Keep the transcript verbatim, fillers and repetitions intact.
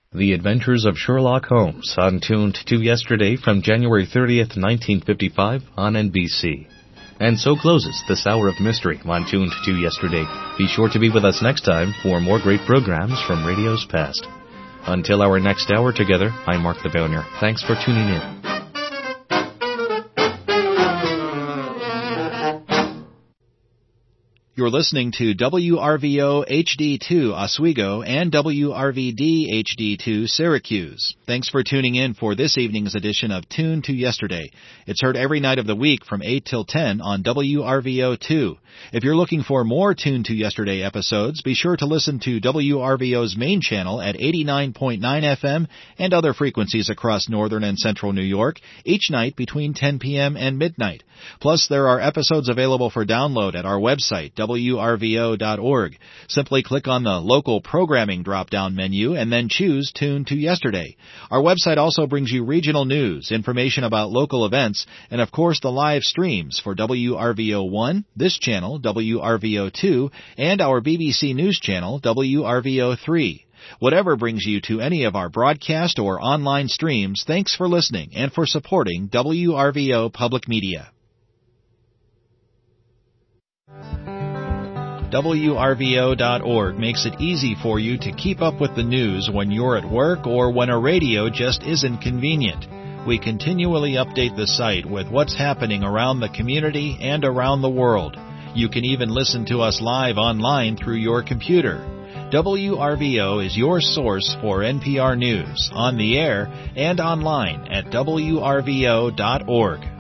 The Adventures of Sherlock Holmes on Tuned to Yesterday from January thirtieth, nineteen fifty-five on N B C. And so closes this hour of mystery on Tuned to Yesterday. Be sure to be with us next time for more great programs from radio's past. Until our next hour together, I'm Mark the Bowner. Thanks for tuning in. You're listening to W R V O H D two Oswego and W R V D H D two Syracuse. Thanks for tuning in for this evening's edition of Tune to Yesterday. It's heard every night of the week from eight till ten on W R V O two. If you're looking for more Tune to Yesterday episodes, be sure to listen to W R V O's main channel at eighty-nine point nine F M and other frequencies across northern and central New York each night between ten p.m. and midnight. Plus, there are episodes available for download at our website, W R V O dot org. Simply click on the Local Programming drop-down menu and then choose Tune to Yesterday. Our website also brings you regional news, information about local events, and of course the live streams for W R V O one, this channel, W R V O two, and our B B C News channel, W R V O three. Whatever brings you to any of our broadcast or online streams, thanks for listening and for supporting W R V O Public Media. W R V O dot org makes it easy for you to keep up with the news when you're at work or when a radio just isn't convenient. We continually update the site with what's happening around the community and around the world. You can even listen to us live online through your computer. W R V O is your source for N P R News, on the air and online at W R V O dot org.